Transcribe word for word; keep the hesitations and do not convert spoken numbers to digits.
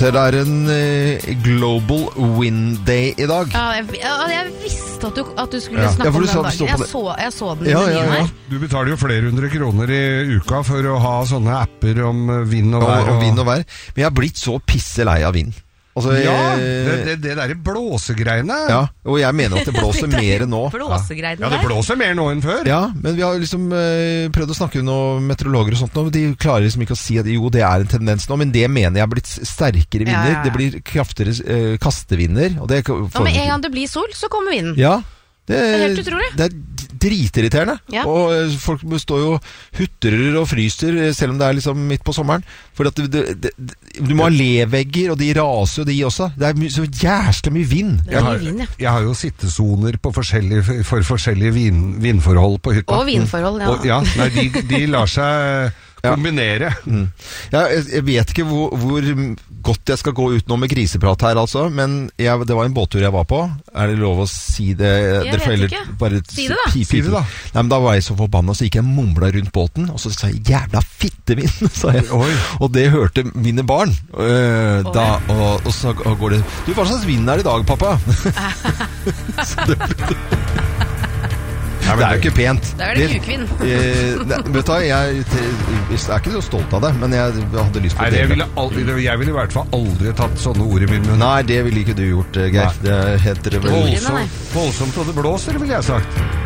ser det er en uh, Global Wind Day i dag. Ja, jeg, jeg visste at du, at du skulle ja. snakke ja, om du den så, dagen. Jeg så, jeg så den ja, i ja, ja. her. Du betaler jo flere hundre kroner i uka for å ha sånne apper om vind og vær. Og, og vind og vær. Men jeg har blitt så pisse lei av vind. Altså, ja, jeg, det, det, det der blåsegreiene. Ja, og jeg mener at det blåser mer nå. Blåsegreiene ja, det blåser mer nå enn før. Ja, men vi har liksom uh, prøvd å snakke med noen meteorologer og sånt nå, de klarer liksom ikke å si at jo, det er en tendens nå, men det mener jeg har blitt sterkere vinder. Ja, ja, ja. Det blir kraftigere uh, kastevinder. Og det og med en gang det blir sol, så kommer vinden. Ja. Det, det er helt utrolig. Det er dritirriterende. Ja. Og uh, folk står jo hutrer og fryser, selv om det er liksom midt på sommeren. For at det, det, det, du må ha levegger, og de raser jo de også. Det er så jævlig mye vind. Jeg har, vind ja. jeg har jo sittesoner på forskjellige, for forskjellige vind, vindforhold på hytta. Og vindforhold, ja. Og, ja nei, de, de lar seg kombinere. Ja. Mm. Ja, jeg, jeg vet ikke hvor, hvor godt jeg skal gå ut nå med kriseprat her, altså, men jeg, det var en båttur jeg var på. Er det lov å si det? Jeg vet heller, ikke. Bare si det da. Pi, pi, si det da. Nei, men da var jeg så forbannet, så gikk jeg mumla rundt båten, og så sa jeg, jævla fittevind, sa jeg. Oi. Og det hørte mine barn. Øh, da, og, og så går det, du, hva slags vind er det i dag, pappa? Så det Ja, det er jo ikke pent. Det er det kukvind. Eh, vet du, jeg, jeg er ikke så stolt av det, men jeg hadde lyst på Nei, det. Jeg ville, aldri, jeg ville i hvert fall aldri tatt sånne ord i min munn. Nei, det ville ikke du gjort, Geir. Det heter det vel. Voldsomt, voldsomt og det blåser, ville jeg sagt.